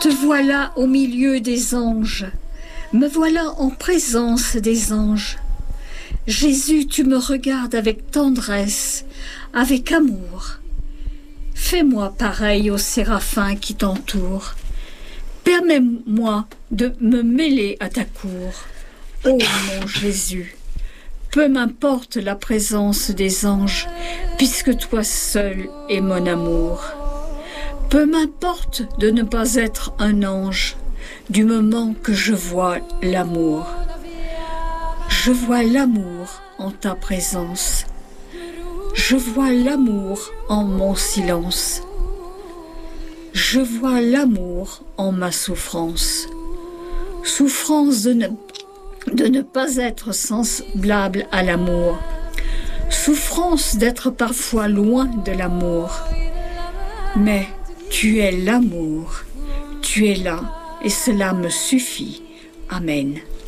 Te voilà au milieu des anges, me voilà en présence des anges. Jésus, tu me regardes avec tendresse, avec amour. Fais-moi pareil aux séraphins qui t'entourent. Permets-moi de me mêler à ta cour. Ô mon Jésus, peu m'importe la présence des anges, puisque toi seul es mon amour. Peu m'importe de ne pas être un ange, du moment que je vois l'amour. Je vois l'amour en ta présence. Je vois l'amour en mon silence. Je vois l'amour en ma souffrance. Souffrance de ne pas être semblable à l'amour. Souffrance d'être parfois loin de l'amour. Mais tu es l'amour. Tu es là et cela me suffit. Amen.